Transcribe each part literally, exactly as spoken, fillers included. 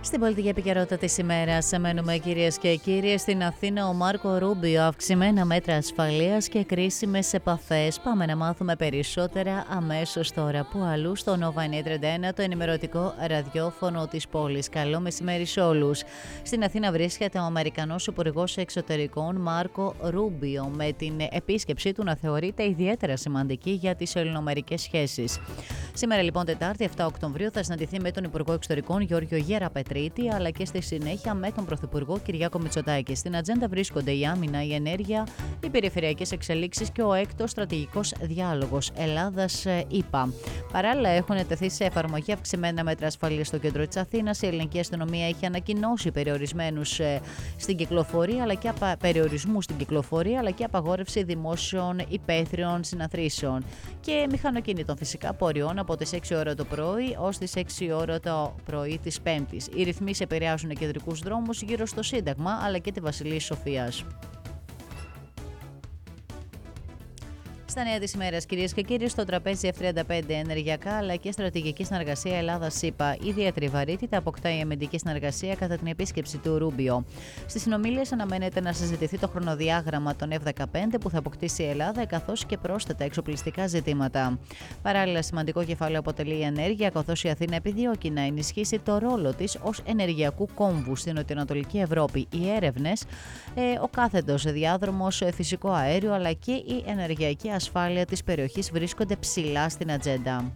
Στην πολιτική επικαιρότητα της ημέρας μένουμε, κυρίες και κύριοι. Στην Αθήνα ο Μάρκο Ρούμπιο, αυξημένα μέτρα ασφαλείας και κρίσιμες επαφές. Πάμε να μάθουμε περισσότερα αμέσως τώρα. Που αλλού στο Nova εννιακόσια τριάντα ένα, το ενημερωτικό ραδιόφωνο της πόλης. Καλό μεσημέρι σε όλους. Στην Αθήνα βρίσκεται ο Αμερικανός Υπουργός Εξωτερικών Μάρκο Ρούμπιο, με την επίσκεψή του να θεωρείται ιδιαίτερα σημαντική για τις ελληνοαμερικές σχέσεις. Σήμερα λοιπόν Τετάρτη επτά Οκτωβρίου θα συναντηθεί με τον Υπουργό Εξωτερικών Γιώργο Γεραπετρίτη, αλλά και στη συνέχεια με τον Πρωθυπουργό Κυριάκο Μητσοτάκη. Στην ατζέντα βρίσκονται η άμυνα, η ενέργεια, οι περιφερειακές εξελίξεις και ο έκτος στρατηγικός διάλογος Ελλάδας-ΗΠΑ. Παράλληλα, έχουν τεθεί σε εφαρμογή αυξημένα μέτρα ασφαλείας στο κέντρο της Αθήνας. Η ελληνική αστυνομία έχει ανακοινώσει περιορισμένους στην κυκλοφορία, αλλά και απα... περιορισμού στην κυκλοφορία, αλλά και απαγόρευση δημόσιων υπαίθριων συναθρήσεων και μηχανοκινήτων φυσικά πορειών από τις έξι ώρα το πρωί ως τις έξι ώρα το πρωί της Πέμπτης. Οι ρυθμίσεις επηρεάζουν κεντρικούς δρόμους γύρω στο Σύνταγμα αλλά και τη Βασιλής Σοφίας. Στα νέα της ημέρας, κυρίες και κύριοι, στο τραπέζι εφ τριάντα πέντε ενεργειακά αλλά και στρατηγική συνεργασία Ελλάδα-ΗΠΑ. Ιδιαίτερη βαρύτητα αποκτά η αμυντική συνεργασία κατά την επίσκεψη του Ρούμπιο. Στις συνομιλίες αναμένεται να συζητηθεί το χρονοδιάγραμμα των εφ δεκαπέντε που θα αποκτήσει η Ελλάδα, καθώς και πρόσθετα εξοπλιστικά ζητήματα. Παράλληλα, σημαντικό κεφάλαιο αποτελεί η ενέργεια, καθώς η Αθήνα επιδιώκει να ενισχύσει το ρόλο της ως ενεργειακού κόμβου στην νοτιοανατολική Ευρώπη. Οι έρευνες, ο κάθετος διάδρομος, φυσικό αέριο αλλά και η ενεργειακή ασφάλεια της περιοχής βρίσκονται ψηλά στην ατζέντα.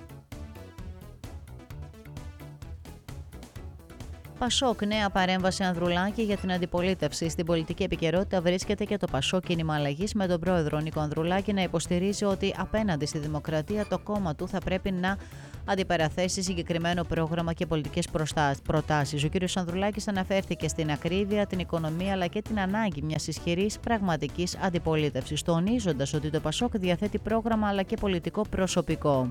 Πασόκ, νέα παρέμβαση Ανδρουλάκη για την αντιπολίτευση. Στην πολιτική επικαιρότητα βρίσκεται και το Πασόκ Κίνημα Αλλαγής, με τον πρόεδρο Νίκο Ανδρουλάκη να υποστηρίζει ότι απέναντι στη δημοκρατία το κόμμα του θα πρέπει να αντιπαραθέσει συγκεκριμένο πρόγραμμα και πολιτικές προτάσεις. Ο κ. Ανδρουλάκης αναφέρθηκε στην ακρίβεια, την οικονομία αλλά και την ανάγκη μιας ισχυρής πραγματικής αντιπολίτευσης, τονίζοντας ότι το Πασόκ διαθέτει πρόγραμμα αλλά και πολιτικό προσωπικό.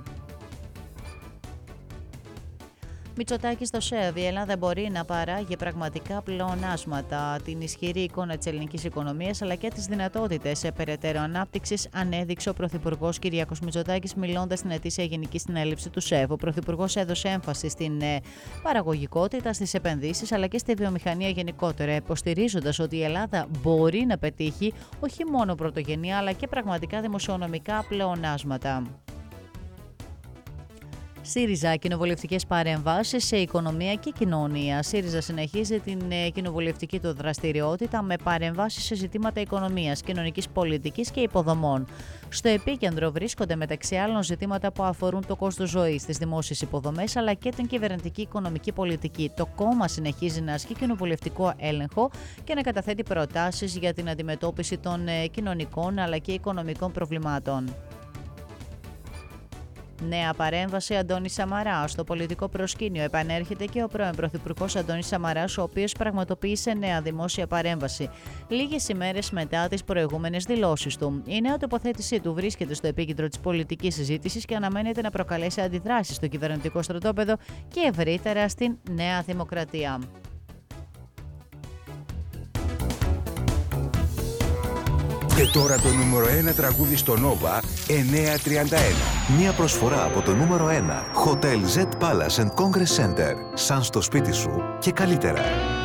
Μητσοτάκης στο ΣΕΒ. Η Ελλάδα μπορεί να παράγει πραγματικά πλεονάσματα. Την ισχυρή εικόνα της ελληνικής οικονομίας αλλά και τις δυνατότητες περαιτέρω ανάπτυξης ανέδειξε ο Πρωθυπουργός Κυριάκος Μητσοτάκης, μιλώντας στην ετήσια γενική συνέλευση του ΣΕΒ. Ο Πρωθυπουργός έδωσε έμφαση στην παραγωγικότητα, στις επενδύσεις αλλά και στη βιομηχανία γενικότερα, υποστηρίζοντας ότι η Ελλάδα μπορεί να πετύχει όχι μόνο πρωτογενή αλλά και πραγματικά δημοσιονομικά πλεονάσματα. ΣΥΡΙΖΑ, κοινοβουλευτικές παρεμβάσεις σε οικονομία και κοινωνία. ΣΥΡΙΖΑ συνεχίζει την κοινοβουλευτική του δραστηριότητα με παρεμβάσεις σε ζητήματα οικονομίας, κοινωνικής πολιτικής και υποδομών. Στο επίκεντρο βρίσκονται μεταξύ άλλων ζητήματα που αφορούν το κόστος ζωής, τις δημόσιες υποδομές αλλά και την κυβερνητική οικονομική πολιτική. Το κόμμα συνεχίζει να ασκεί κοινοβουλευτικό έλεγχο και να καταθέτει προτάσεις για την αντιμετώπιση των κοινωνικών αλλά και οικονομικών προβλημάτων. Νέα παρέμβαση Αντώνη Σαμαρά. Στο πολιτικό προσκήνιο επανέρχεται και ο πρώην Πρωθυπουργός Αντώνης Σαμαράς, ο οποίος πραγματοποίησε νέα δημόσια παρέμβαση λίγες ημέρες μετά τις προηγούμενες δηλώσεις του. Η νέα τοποθέτησή του βρίσκεται στο επίκεντρο της πολιτικής συζήτησης και αναμένεται να προκαλέσει αντιδράσεις στο κυβερνητικό στρατόπεδο και ευρύτερα στην Νέα Δημοκρατία. Και τώρα το νούμερο ένα τραγούδι στο Nova εννιακόσια τριάντα ένα. Μια προσφορά από το νούμερο ένα Hotel Z Palace and Congress Center. Σαν στο σπίτι σου και καλύτερα.